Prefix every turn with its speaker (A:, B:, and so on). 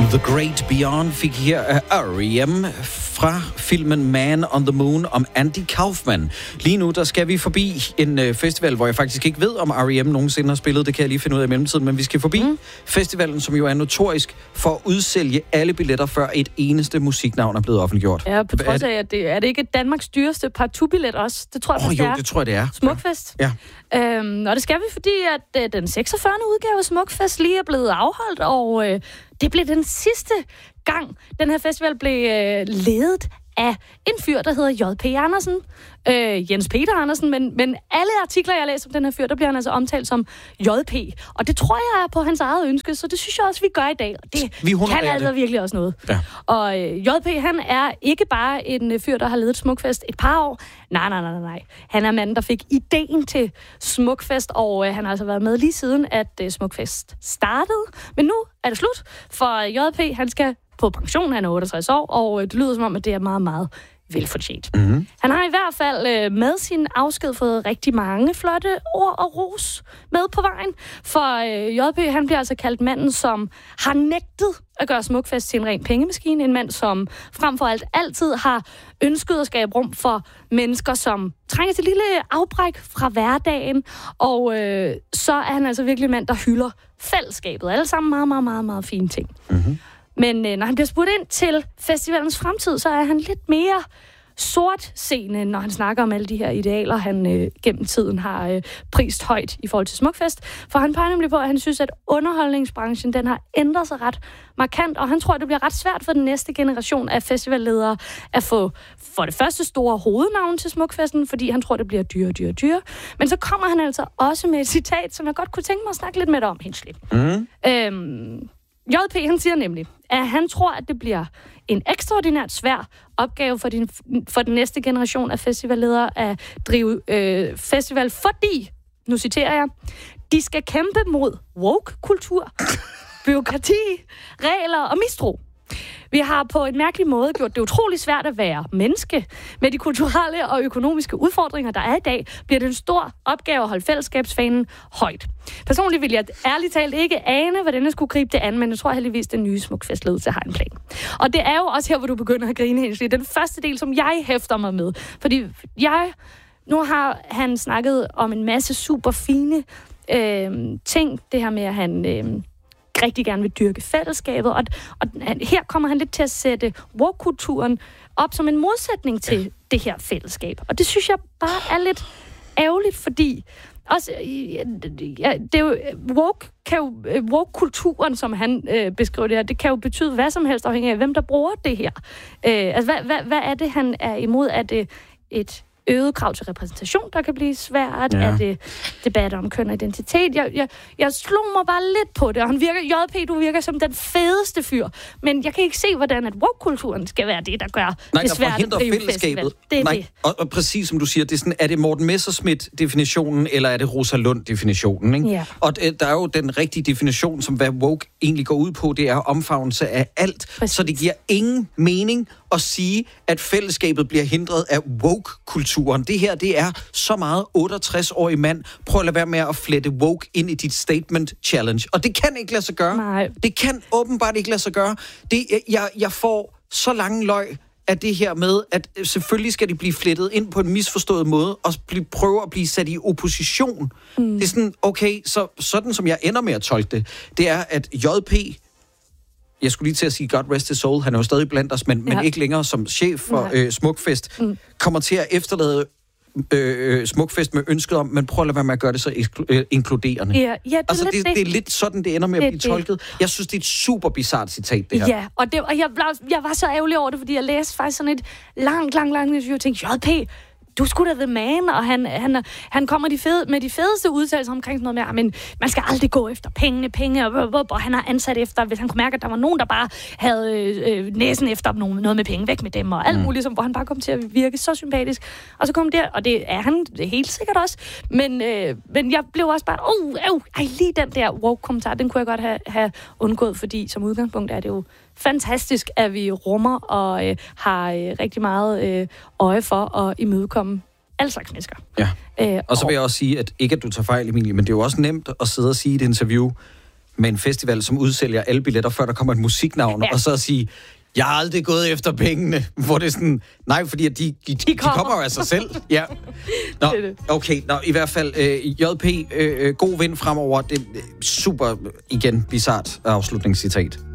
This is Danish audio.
A: The Great Beyond fik her af R.E.M. fra filmen Man on the Moon om Andy Kaufman. Lige nu, der skal vi forbi en festival, hvor jeg faktisk ikke ved, om R.E.M. nogensinde har spillet. Det kan jeg lige finde ud af i mellemtiden, men vi skal forbi festivalen, som jo er notorisk for at udsælge alle billetter, før et eneste musiknavn er blevet offentliggjort.
B: Ja, på trods af, at er det ikke Danmarks dyreste partout-billet også? Det tror jeg,
A: det tror jeg, det er.
B: Smukfest.
A: Ja.
B: Og det skal vi, fordi at den 46. udgave af Smukfest lige er blevet afholdt, og det blev den sidste gang, den her festival blev ledet af en fyr, der hedder J.P. Andersen. Jens Peter Andersen, men alle artikler, jeg læser om den her fyr, der bliver han altså omtalt som J.P. Og det tror jeg er på hans eget ønske, så det synes jeg også, vi gør i dag. Og det kan altså virkelig også noget. Ja. Og J.P. han er ikke bare en fyr, der har ledet Smukfest et par år. Nej. Han er manden, der fik ideen til Smukfest, og han har altså været med lige siden, at Smukfest startede. Men nu er det slut, for J.P. han skal på pension, han er 68 år, og det lyder som om, at det er meget, meget velfortjent. Mm-hmm. Han har i hvert fald med sin afsked fået rigtig mange flotte ord og ros med på vejen, for J.P. han bliver altså kaldt manden, som har nægtet at gøre Smukfest til en ren pengemaskine, en mand, som frem for alt altid har ønsket at skabe rum for mennesker, som trænger til et lille afbræk fra hverdagen, og så er han altså virkelig en mand, der hylder fællesskabet. Alle sammen meget, meget, meget, meget fine ting. Mm-hmm. Men når han bliver spurgt ind til festivalens fremtid, så er han lidt mere sortseende, når han snakker om alle de her idealer, han gennem tiden har prist højt i forhold til Smukfest. For han peger nemlig på, at han synes, at underholdningsbranchen den har ændret sig ret markant, og han tror, at det bliver ret svært for den næste generation af festivalledere at få for det første store hovednavn til Smukfesten, fordi han tror, det bliver dyre. Men så kommer han altså også med et citat, som jeg godt kunne tænke mig at snakke lidt med dig om, Hensley. J.P. han siger nemlig, at han tror, at det bliver en ekstraordinært svær opgave for den næste generation af festivalledere at drive festival, fordi, nu citerer jeg, de skal kæmpe mod woke-kultur, bureaukrati, regler og mistro. Vi har på en mærkelig måde gjort det utrolig svært at være menneske. Med de kulturelle og økonomiske udfordringer, der er i dag, bliver det en stor opgave at holde fællesskabsfanen højt. Personligt vil jeg ærligt talt ikke ane, hvordan jeg skulle gribe det an, men jeg tror heldigvis, den nye Smukfestledelse har en plan. Og det er jo også her, hvor du begynder at grine, Hensley. Den første del, som jeg hæfter mig med. Fordi nu har han snakket om en masse super fine ting. Det her med, at han rigtig gerne vil dyrke fællesskabet, og her kommer han lidt til at sætte woke-kulturen op som en modsætning til det her fællesskab. Og det synes jeg bare er lidt ærgerligt, fordi også, det er jo, woke-kulturen, som han beskriver det her, det kan jo betyde hvad som helst, afhængig af hvem der bruger det her. Hvad er det, han er imod? Er det et øget krav til repræsentation, der kan blive svært? Ja. Er det debatter om køn og identitet? Jeg slog mig bare lidt på det, og han virker, JP, du virker som den fedeste fyr, men jeg kan ikke se, hvordan at woke-kulturen skal være det, der gør det svært at drive festival. Det er det.
A: Og præcis som du siger, det er, sådan, er det Morten Messerschmidt-definitionen, eller er det Rosa Lund-definitionen? Ikke? Ja. Og der er jo den rigtige definition, som hvad woke egentlig går ud på, det er omfavnelse af alt. Præcis. Så det giver ingen mening at sige, at fællesskabet bliver hindret af woke-kulturen. Det her, det er så meget 68-årig mand. Prøv at lade være med at flette woke ind i dit statement challenge. Og det kan ikke lade sig gøre.
B: Nej.
A: Det kan åbenbart ikke lade sig gøre. Jeg får så lange løg af det her med, at selvfølgelig skal de blive flettet ind på en misforstået måde, og prøve at blive sat i opposition. Det er sådan, okay, så sådan som jeg ender med at tolke det er, at JP, jeg skulle lige til at sige God rest his soul, han er jo stadig blandt os, men ikke længere som chef for Smukfest, kommer til at efterlade Smukfest med ønsket om, men prøv at lade være med at gøre det så inkluderende.
B: Ja, det
A: er lidt sådan, det ender med at blive tolket. Jeg synes, det er et super bizarrt citat, det her.
B: Ja, og jeg var så ærgerlig over det, fordi jeg læste faktisk sådan et langt interview og tænkte, JP, du skulle da the man, og han kommer med de fedeste udtalelser omkring sådan noget med, men man skal aldrig gå efter penge, og han har ansat efter, hvis han kunne mærke, at der var nogen, der bare havde næsen efter noget med penge, væk med dem, og alt muligt, hvor han bare kom til at virke så sympatisk. Og så kom det, og det er han helt sikkert også, men jeg blev også bare, lige den der woke-kommentar, den kunne jeg godt have undgået, fordi som udgangspunkt er det jo fantastisk, at vi rummer og har rigtig meget øje for at imødekomme alle slags mennesker.
A: Ja. Og så vil jeg også sige, at ikke at du tager fejl, Emilie, men det er jo også nemt at sidde og sige i et interview, med en festival, som udsælger alle billetter, før der kommer et musiknavn, og så at sige, jeg har aldrig gået efter pengene, hvor det er sådan, nej, fordi at de kommer jo af sig selv. Ja. Nå, okay, i hvert fald, JP, god vind fremover. Det er super, igen, bizarrt afslutningscitat.